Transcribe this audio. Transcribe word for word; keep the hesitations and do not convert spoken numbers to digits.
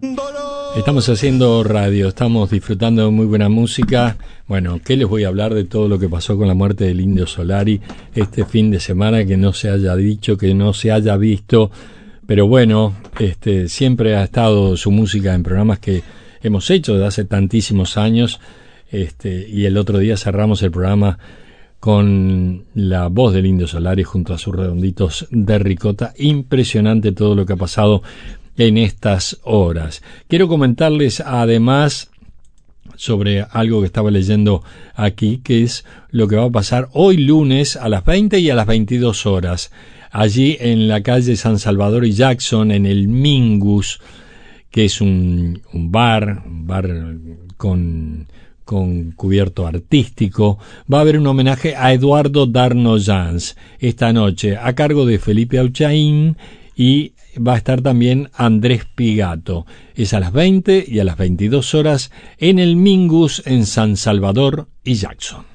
Estamos haciendo radio, estamos disfrutando de muy buena música. Bueno, ¿qué les voy a hablar de todo lo que pasó con la muerte del Indio Solari este fin de semana? Que no se haya dicho, que no se haya visto, pero bueno, este, siempre ha estado su música en programas que hemos hecho desde hace tantísimos años, este, y el otro día cerramos el programa con la voz del Indio Solari junto a sus redonditos de ricota. Impresionante todo lo que ha pasado en estas horas. Quiero comentarles además sobre algo que estaba leyendo aquí, que es lo que va a pasar hoy lunes a las veinte y a las veintidós horas, allí en la calle San Salvador y Jackson, en el Mingus, que es un, un bar, un bar con, con cubierto artístico. Va a haber un homenaje a Eduardo Darnoyans esta noche, a cargo de Felipe Auchaín, y va a estar también Andrés Pigato. Es a las veinte y a las veintidós horas en el Mingus en San Salvador y Jackson.